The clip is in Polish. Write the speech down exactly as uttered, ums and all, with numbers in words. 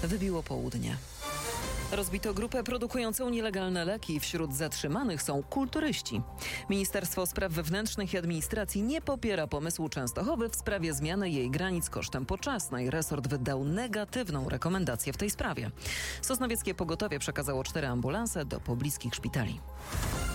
Wybiło południe. Rozbito grupę produkującą nielegalne leki. Wśród zatrzymanych są kulturyści. Ministerstwo Spraw Wewnętrznych i Administracji nie popiera pomysłu Częstochowy w sprawie zmiany jej granic kosztem poczasnej. Resort wydał negatywną rekomendację w tej sprawie. Sosnowieckie Pogotowie przekazało cztery ambulanse do pobliskich szpitali.